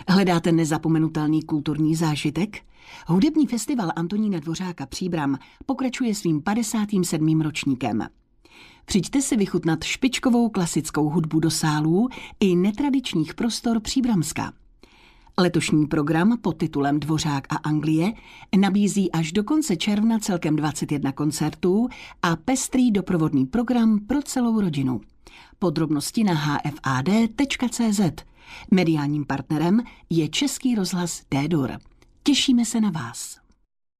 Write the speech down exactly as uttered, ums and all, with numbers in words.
Hledáte nezapomenutelný kulturní zážitek? Hudební festival Antonína Dvořáka Příbram pokračuje svým padesátým sedmým ročníkem. Přijďte si vychutnat špičkovou klasickou hudbu do sálů i netradičních prostor Příbramska. Letošní program pod titulem Dvořák a Anglie nabízí až do konce června celkem dvacet jedna koncertů a pestrý doprovodný program pro celou rodinu. Podrobnosti na h f a d tečka c z. Mediálním partnerem je Český rozhlas D-Dur. Těšíme se na vás.